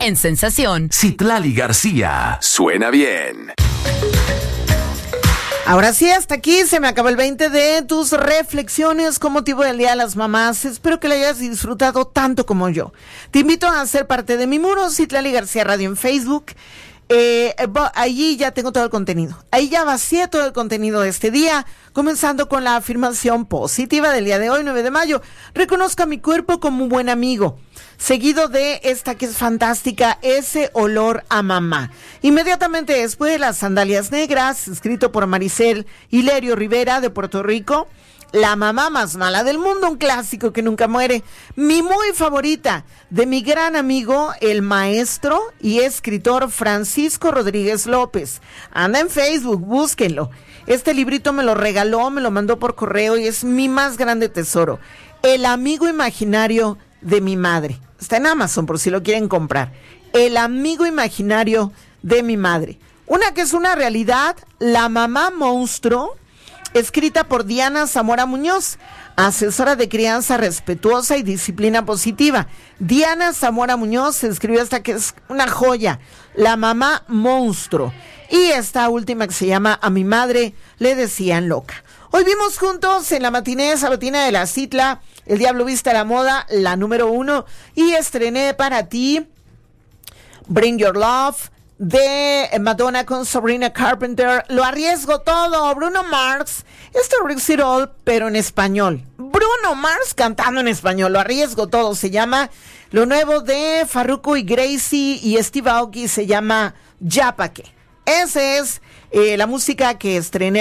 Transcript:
En Sensación, Citlali García. Suena bien. Ahora sí, hasta aquí se me acabó el 20 de tus reflexiones con motivo del Día de las Mamás. Espero que lo hayas disfrutado tanto como yo. Te invito a ser parte de mi muro, Citlali García Radio en Facebook. Allí ya tengo todo el contenido. Ahí ya vacié todo el contenido de este día, comenzando con la afirmación positiva del día de hoy, 9 de mayo. Reconozco a mi cuerpo como un buen amigo. Seguido de esta que es fantástica, ese olor a mamá. Inmediatamente después de las sandalias negras, escrito por Maricel Hilerio Rivera de Puerto Rico. La mamá más mala del mundo, un clásico que nunca muere. Mi muy favorita, de mi gran amigo, el maestro y escritor Francisco Rodríguez López. Anda en Facebook, búsquenlo. Este librito me lo regaló, me lo mandó por correo y es mi más grande tesoro. El amigo imaginario de mi madre. Está en Amazon por si lo quieren comprar. El amigo imaginario de mi madre. Una que es una realidad, La mamá monstruo, escrita por Diana Zamora Muñoz, asesora de crianza respetuosa y disciplina positiva. Diana Zamora Muñoz escribió esta que es una joya, La mamá monstruo. Y esta última que se llama A mi madre le decían loca. Hoy vimos juntos en la matiné sabatina de la Citla, El Diablo Viste a la Moda, la número 1, y estrené para ti Bring Your Love, de Madonna con Sabrina Carpenter. Lo arriesgo todo, Bruno Mars, Risk It All, pero en español. Bruno Mars cantando en español, lo arriesgo todo, se llama. Lo nuevo de Farruko y Gracie y Steve Aoki se llama Ya Pa' Qué. Esa es la música que estrené